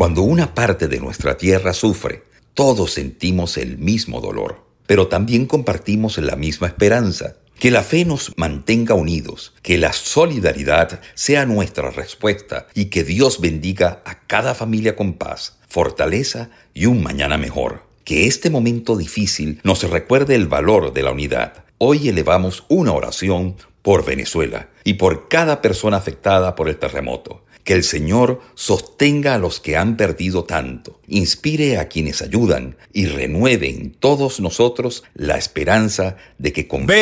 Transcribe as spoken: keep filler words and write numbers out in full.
Cuando una parte de nuestra tierra sufre, todos sentimos el mismo dolor, pero también compartimos la misma esperanza. Que la fe nos mantenga unidos, que la solidaridad sea nuestra respuesta y que Dios bendiga a cada familia con paz, fortaleza y un mañana mejor. Que este momento difícil nos recuerde el valor de la unidad. Hoy elevamos una oración por Venezuela y por cada persona afectada por el terremoto. Que el Señor sostenga a los que han perdido tanto, inspire a quienes ayudan y renueve en todos nosotros la esperanza de que con fe